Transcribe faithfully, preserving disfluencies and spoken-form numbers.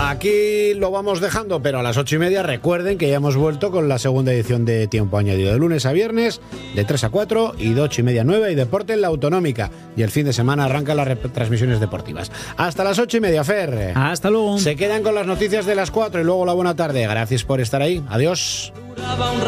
Aquí lo vamos dejando, pero a las ocho y media recuerden que ya hemos vuelto con la segunda edición de Tiempo Añadido, de lunes a viernes, de tres a cuatro y de ocho y media a nueve, y deporte en la Autonómica. Y el fin de semana arrancan las retransmisiones deportivas. Hasta las ocho y media, Fer. Hasta luego. Se quedan con las noticias de las cuatro y luego la buena tarde. Gracias por estar ahí. Adiós.